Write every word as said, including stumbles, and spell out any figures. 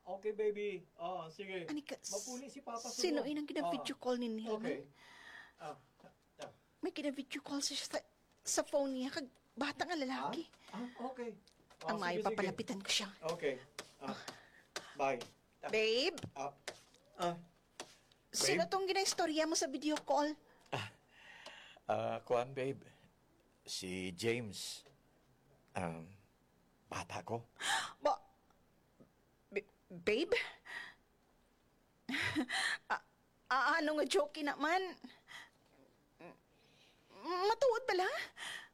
Okay, baby. Ah, sige. Ani ka, Mapuli si Papa sulod. sino inang gina-video Ah, call ni Nilman? Okay. Ah, ah. May gina-video call siya sa, sa phone niya kag bata nga lalaki. Ah, ah, okay. Ah, Ang may sige, sige. papalapitan ko siya. Okay. Ah, bye. Ah, Babe, Ah, ah, sino tong gina-istorya mo sa video call? Ah, kuan babe. Si James. Um, bata ko. Ba, B- babe? ah, ah, ano nga joke naman? M- Matuod pala?